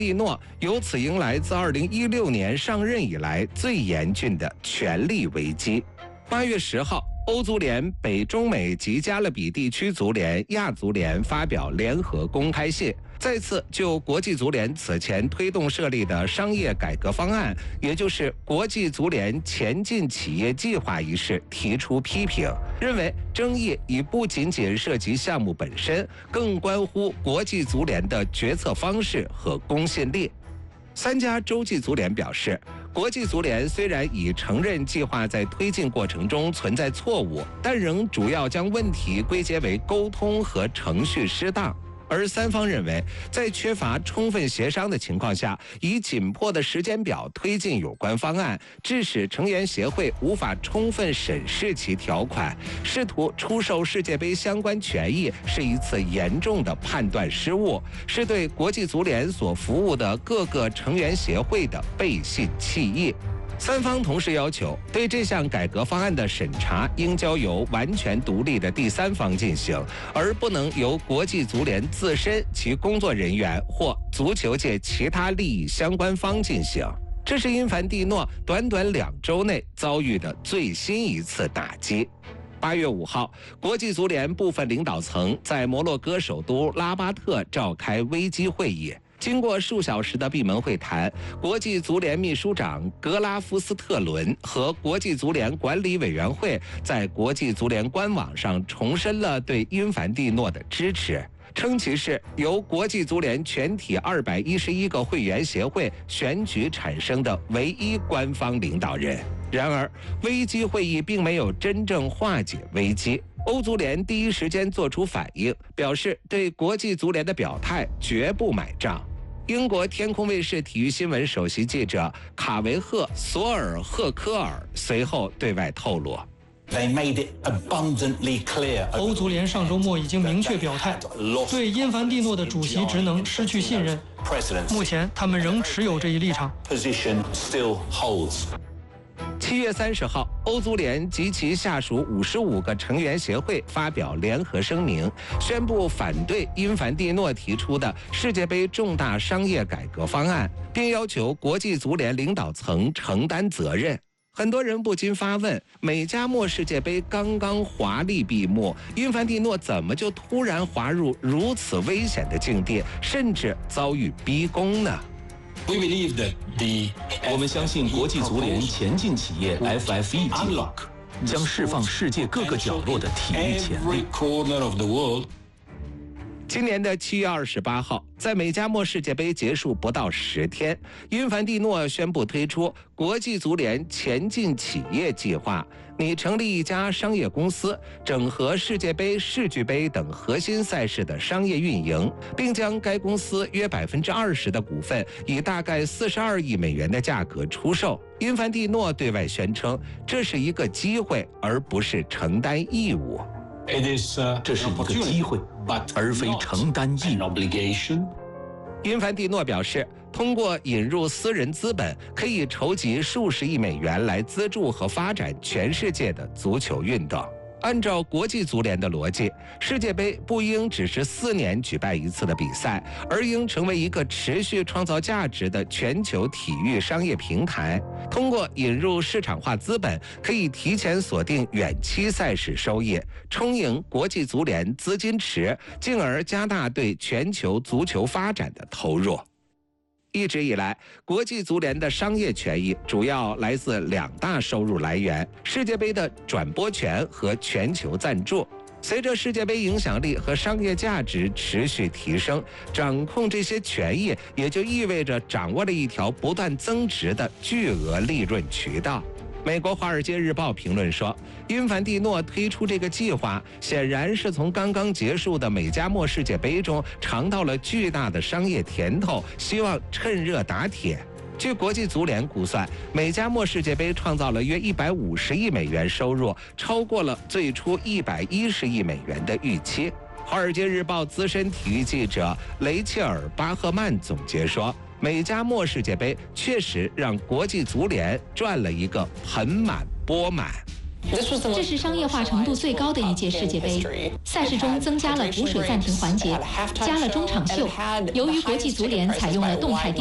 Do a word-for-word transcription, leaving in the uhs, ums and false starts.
蒂诺由此迎来自二零一六年上任以来最严峻的权力危机。八月十号，欧足联、北中美及加勒比地区足联、亚足联发表联合公开信，再次就国际足联此前推动设立的商业改革方案，也就是国际足联前进企业计划一事提出批评，认为争议已不仅仅涉及项目本身，更关乎国际足联的决策方式和公信力。三家洲际足联表示，国际足联虽然已承认计划在推进过程中存在错误，但仍主要将问题归结为沟通和程序失当。而三方认为，在缺乏充分协商的情况下，以紧迫的时间表推进有关方案，致使成员协会无法充分审视其条款，试图出售世界杯相关权益，是一次严重的判断失误，是对国际足联所服务的各个成员协会的背信弃义。三方同时要求，对这项改革方案的审查应交由完全独立的第三方进行，而不能由国际足联自身、其工作人员或足球界其他利益相关方进行。这是因凡蒂诺短短两周内遭遇的最新一次打击。八月五号，国际足联部分领导层在摩洛哥首都拉巴特召开危机会议。经过数小时的闭门会谈，国际足联秘书长格拉夫斯特伦和国际足联管理委员会在国际足联官网上重申了对因凡蒂诺的支持，称其是由国际足联全体二百一十一个会员协会选举产生的唯一官方领导人。然而，危机会议并没有真正化解危机。欧足联第一时间做出反应，表示对国际足联的表态绝不买账。英国天空卫视体育新闻首席记者卡维赫·索尔赫科尔随后对外透露， 欧足联上周末已经明确表态，对因凡蒂诺的主席职能失去信任。目前，他们仍持有这一立场。 七月三十号，欧足联及其下属五十五个成员协会发表联合声明，宣布反对因凡蒂诺提出的世界杯重大商业改革方案，并要求国际足联领导层承担责任。很多人不禁发问：美加墨世界杯刚刚华丽闭幕，因凡蒂诺怎么就突然滑入如此危险的境地，甚至遭遇逼宫呢？ 我们相信国际足联前进企业 F F E 计划将释放世界各个角落的体育潜力。 今年的七月二十八号，在美加墨世界杯结束不到十天，因凡蒂诺宣布推出国际足联前进企业计划，拟成立一家商业公司，整合世界杯、世俱杯等核心赛事的商业运营，并将该公司约百分之二十的股份以大概四十二亿美元的价格出售。因凡蒂诺对外宣称，这是一个机会，而不是承担义务。 这是一个机会，而非承担义务。 因凡蒂诺表示，通过引入私人资本，可以筹集数十亿美元来资助和发展全世界的足球运动。按照国际足联的逻辑，世界杯不应只是四年举办一次的比赛，而应成为一个持续创造价值的全球体育商业平台。通过引入市场化资本，可以提前锁定远期赛事收益，充盈国际足联资金池，进而加大对全球足球发展的投入。一直以来，国际足联的商业权益主要来自两大收入来源：世界杯的转播权和全球赞助。随着世界杯影响力和商业价值持续提升，掌控这些权益也就意味着掌握了一条不断增值的巨额利润渠道。美国《华尔街日报》评论说，因凡蒂诺推出这个计划，显然是从刚刚结束的美加墨世界杯中尝到了巨大的商业甜头，希望趁热打铁。据国际足联估算，美加墨世界杯创造了约一百五十亿美元收入，超过了最初一百一十亿美元的预期。《华尔街日报》资深体育记者雷切尔·巴赫曼总结说，美加墨世界杯确实让国际足联赚了一个盆满钵满。 这是商业化程度最高的一届世界杯。赛事中增加了补水暂停环节，加了中场秀。由于国际足联采用了动态